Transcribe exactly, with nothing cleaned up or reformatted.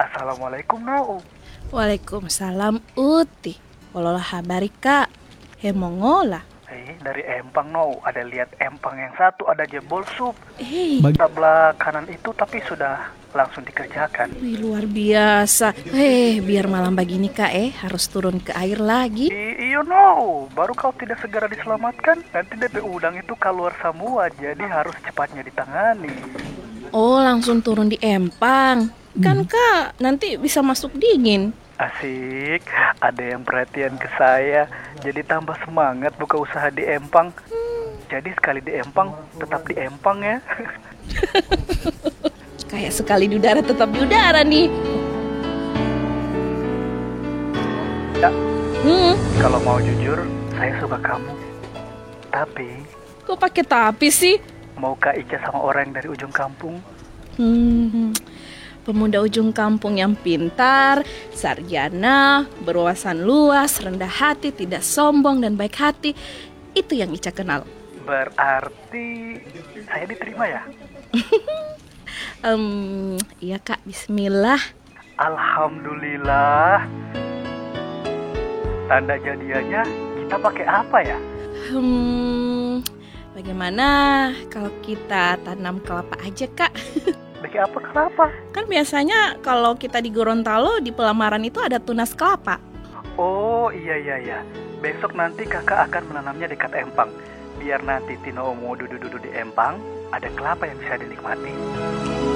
Assalamualaikum Nau. Waalaikumsalam Uti. Walolah habari kak. Hemongola. Eh, dari empang Nau. Ada lihat empang yang satu ada jebol sup. Eh, Sebelah kanan itu tapi sudah langsung dikerjakan. wih, luar biasa. Eh, biar malam begini kak eh harus turun ke air lagi. I- iyo Nau, baru kau tidak segera diselamatkan, nanti D P udang itu keluar semua, jadi harus cepatnya ditangani. Oh, langsung turun di empang. Kan kak nanti bisa masuk dingin. Asik, ada yang perhatian ke saya, jadi tambah semangat buka usaha di empang. Jadi sekali di empang, tetap di empang ya. Kayak sekali di udara tetap di udara nih. Ya, Hmm, kalau mau jujur, saya suka kamu. Tapi, kok pakai tapi sih? mau Kak Ica sama orang dari ujung kampung? Hmm, pemuda ujung kampung yang pintar, sarjana, berwawasan luas, rendah hati, tidak sombong dan baik hati. Itu yang Ica kenal. Berarti saya diterima ya? Em, iya kak, bismillah. Alhamdulillah. Tanda jadiannya kita pakai apa ya? Hmm, bagaimana kalau kita tanam kelapa aja kak? Pakai apa kenapa? Kan biasanya kalau kita di Gorontalo di pelamaran itu ada tunas kelapa. Oh iya iya iya. Besok nanti kakak akan menanamnya dekat empang. Biar nanti Tino mau duduk-duduk di empang, ada kelapa yang bisa dinikmati.